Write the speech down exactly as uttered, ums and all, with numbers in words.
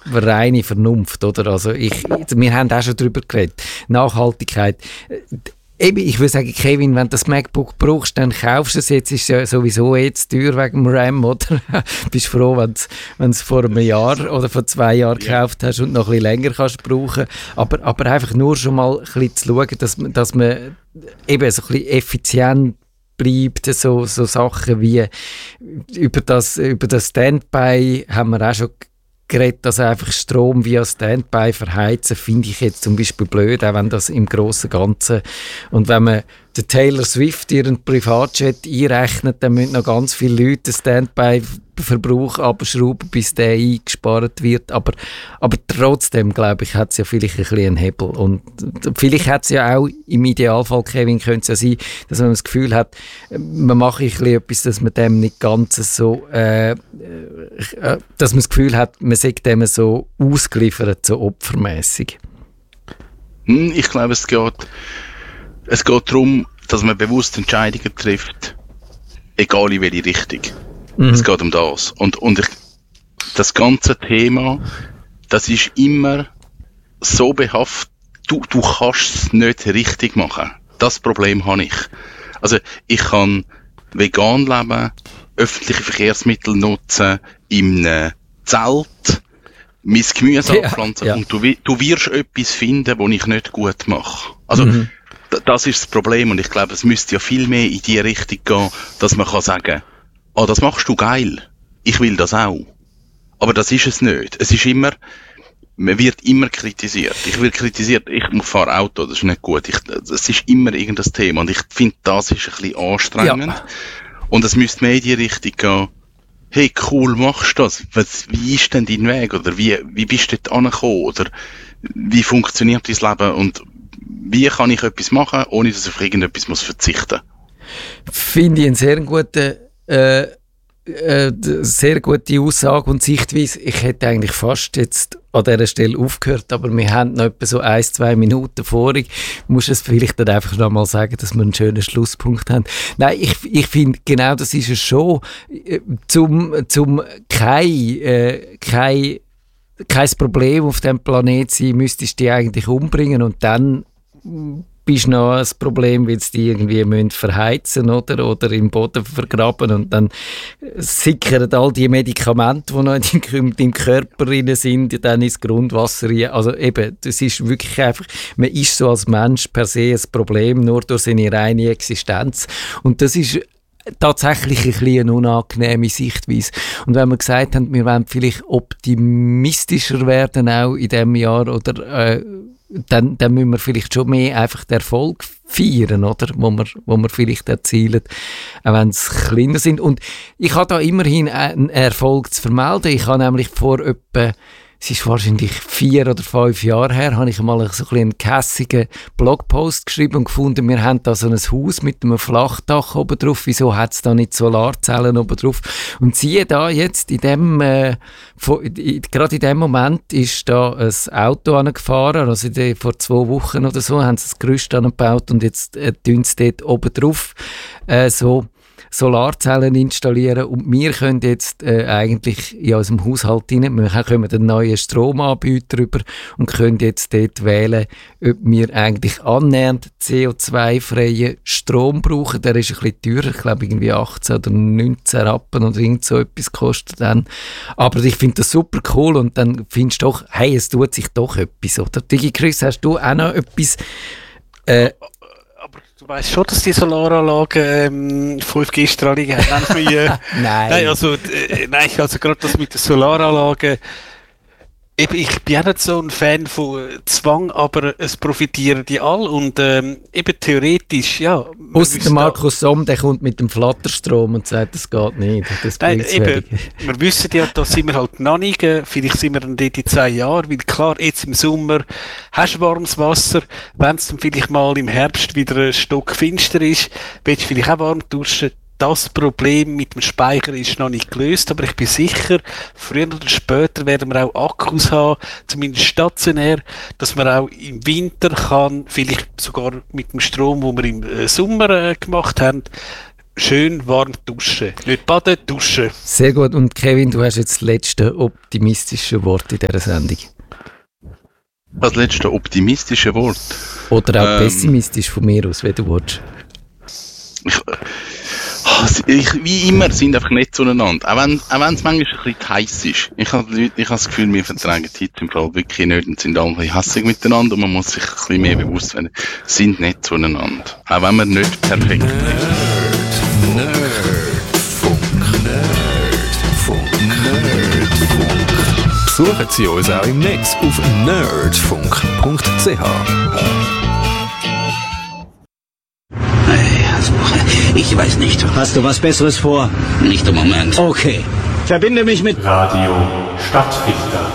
reine Vernunft, oder? Also ich, wir haben auch schon darüber geredet. Nachhaltigkeit. Eben, ich würde sagen, Kevin, wenn du das MacBook brauchst, dann kaufst du es. Jetzt ist es ja sowieso jetzt teuer wegen dem RAM, oder? Bist froh, wenn du es vor einem Jahr oder vor zwei Jahren ja. gekauft hast und noch ein bisschen länger kannst brauchen. Aber, aber einfach nur schon mal ein bisschen zu schauen, dass, dass man eben so ein bisschen effizient bleibt, so, so Sachen wie über das, über das Standby haben wir auch schon geredet, dass einfach Strom via Standby verheizen, finde ich jetzt zum Beispiel blöd, auch wenn das im Grossen und Ganzen, und wenn man den Taylor Swift ihren Privatjet einrechnet, dann müssen noch ganz viele Leute den Standby-Verbrauch abschrauben, bis der eingespart wird, aber, aber trotzdem, glaube ich, hat es ja vielleicht ein bisschen einen Hebel, und vielleicht hat es ja auch im Idealfall, Kevin, könnte es ja sein, dass man das Gefühl hat, man mache ein bisschen etwas, dass man dem nicht ganz so, äh, äh, dass man das Gefühl hat, man sei dem so ausgeliefert, so opfermässig. Hm, ich glaube, es geht Es geht darum, dass man bewusst Entscheidungen trifft, egal in welche Richtung. Mhm. Es geht um das. Und, und ich, das ganze Thema, das ist immer so behaftet, du, du kannst es nicht richtig machen. Das Problem habe ich. Also ich kann vegan leben, öffentliche Verkehrsmittel nutzen, in einem Zelt, mein Gemüse ja, anpflanzen ja. und du, du wirst etwas finden, was ich nicht gut mache. Also mhm. Das ist das Problem, und ich glaube, es müsste ja viel mehr in die Richtung gehen, dass man kann sagen, ah, das machst du geil, ich will das auch. Aber das ist es nicht. Es ist immer, man wird immer kritisiert. Ich werde kritisiert, ich fahre Auto, das ist nicht gut. Es ist immer irgendein Thema, und ich finde, das ist ein bisschen anstrengend. Ja. Und es müsste mehr in die Richtung gehen, hey, cool, machst du das? Was, wie ist denn dein Weg? Oder wie, wie bist du dort angekommen? Oder wie funktioniert dein Leben? Und wie kann ich etwas machen, ohne dass ich auf irgendetwas muss verzichten muss? Finde ich einen sehr guten, äh, äh, sehr gute Aussage und Sichtweise. Ich hätte eigentlich fast jetzt an dieser Stelle aufgehört, aber wir haben noch etwa so ein, zwei Minuten vorig. Ich muss es vielleicht dann einfach noch mal sagen, dass wir einen schönen Schlusspunkt haben. Nein, ich, ich finde, genau das ist es schon. Zum, zum kein, äh, kein, kein Problem auf dem Planet sein, müsstest du dich eigentlich umbringen, und dann bist du noch ein Problem, weil sie die irgendwie müssen verheizen oder, oder im Boden vergraben, und dann sickern all die Medikamente, die noch in deinem Körper drin sind, dann ins Grundwasser rein. Also eben, das ist wirklich einfach, man ist so als Mensch per se ein Problem, nur durch seine reine Existenz. Und das ist tatsächlich ein bisschen eine unangenehme Sichtweise. Und wenn wir gesagt haben, wir wollen vielleicht optimistischer werden auch in diesem Jahr, oder äh, dann, dann müssen wir vielleicht schon mehr einfach den Erfolg feiern, oder? Wo wir, wo wir vielleicht erzielen, auch wenn es kleiner sind. Und ich habe da immerhin einen Erfolg zu vermelden. Ich habe nämlich vor etwa, es ist wahrscheinlich vier oder fünf Jahre her, habe ich mal so ein einen kässigen Blogpost geschrieben und gefunden, wir haben da so ein Haus mit einem Flachdach oben drauf. Wieso hat es da nicht Solarzellen oben drauf? Und siehe da, jetzt in dem, äh, gerade in dem Moment ist da ein Auto angefahren, also die, vor zwei Wochen oder so, haben sie das Gerüst angebaut, und jetzt äh, tun sie dort oben drauf äh, so Solarzellen installieren, und wir können jetzt äh, eigentlich in unserem Haushalt rein, wir kommen einen neuen Stromanbieter rüber und können jetzt dort wählen, ob wir eigentlich annähernd C O zwei freien Strom brauchen. Der ist ein bisschen teurer, ich glaube irgendwie achtzehn oder neunzehn Rappen oder irgend so etwas kostet dann. Aber ich finde das super cool, und dann findest du doch, hey, es tut sich doch etwas, oder? DigiChris, hast du auch noch etwas äh, Du weißt schon, dass die Solaranlagen ähm, fünf G-Strahlung haben. Äh, nein. Nein, also, äh, nein, also gerade das mit den Solaranlagen. Eben, ich bin auch nicht so ein Fan von Zwang, aber es profitieren die alle, und ähm, eben theoretisch, ja. Ausser der Markus Somm, der kommt mit dem Flatterstrom und sagt, das geht nicht. Das Nein, eben, wir wissen ja, da sind wir halt noch nicht, äh, vielleicht sind wir dann dort in zwei Jahren, weil klar, jetzt im Sommer hast du warmes Wasser, wenn es dann vielleicht mal im Herbst wieder ein Stock finster ist, willst du vielleicht auch warm duschen. Das Problem mit dem Speicher ist noch nicht gelöst, aber ich bin sicher, früher oder später werden wir auch Akkus haben, zumindest stationär, dass man auch im Winter kann, vielleicht sogar mit dem Strom, den wir im Sommer äh, gemacht haben, schön warm duschen. Nicht baden, duschen. Sehr gut. Und Kevin, du hast jetzt das letzte optimistische Wort in dieser Sendung. Das letzte optimistische Wort? Oder auch ähm, pessimistisch von mir aus, wie du willst. Ich, ich, wie immer sind einfach nicht zueinander. Auch wenn, auch wenn es manchmal ein bisschen heiß ist. Ich habe ich hab das Gefühl, wir vertragen die Hitze im Fall wirklich nicht und sind alle ein bisschen hässig miteinander und man muss sich ein bisschen mehr bewusst werden. Sind nicht zueinander. Auch wenn wir nicht perfekt sind. Nerd, Nerdfunk, Nerdfunk, Nerdfunk. Besuchen Sie uns auch im Netz auf nerdfunk punkt c h. Ich weiß nicht. Hast du was Besseres vor? Nicht im Moment. Okay. Verbinde mich mit Radio Stadtdichter.